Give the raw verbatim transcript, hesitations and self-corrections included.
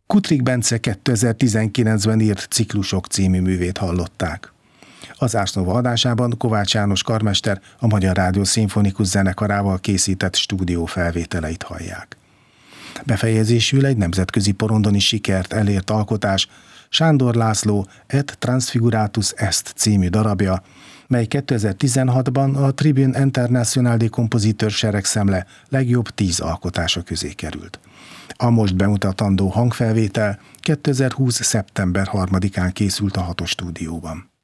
Kutrik Bence kétezer-tizenkilencben írt Ciklusok című művét hallották. Az Ars Nova adásában Kovács János karmester a Magyar Rádió Szimfonikus Zenekarával készített stúdiófelvételeit hallják. Befejezésül egy nemzetközi porondoni sikert elért alkotás, Sándor László Et Transfiguratus Est című darabja, mely kétezer-tizenhatban a Tribune International de Compositeur seregszemle legjobb tíz alkotása közé került. A most bemutatandó hangfelvétel kétezer-húsz. szeptember harmadikán készült a Hatos stúdióban.